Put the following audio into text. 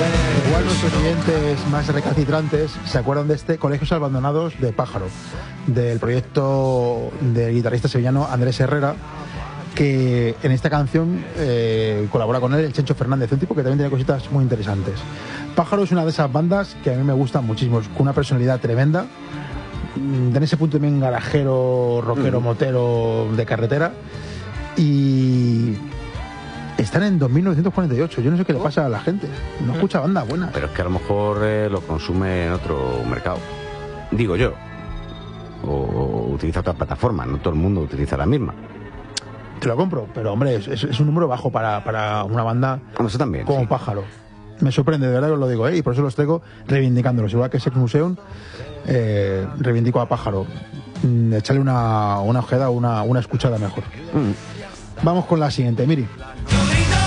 Igual nuestros oyentes más recalcitrantes se acuerdan de este Colegios Abandonados de Pájaro, del proyecto del guitarrista sevillano Andrés Herrera, que en esta canción colabora con él el Chencho Fernández, un tipo que también tiene cositas muy interesantes. Pájaro es una de esas bandas que a mí me gustan muchísimo, con una personalidad tremenda, en ese punto también garajero, rockero, motero de carretera, y están en 2948. Yo no sé qué le pasa a la gente, no escucha bandas buenas. Pero es que a lo mejor lo consume en otro mercado, digo yo, o utiliza otra plataforma, no todo el mundo utiliza la misma. Te lo compro, pero hombre, es un número bajo para una banda Eso también, como sí. Pájaro. Me sorprende, de verdad que os lo digo, y por eso los traigo reivindicándolos. Igual que Sex Museum, reivindico a Pájaro. Echarle una ojeada, una escuchada mejor. Vamos con la siguiente, Miri.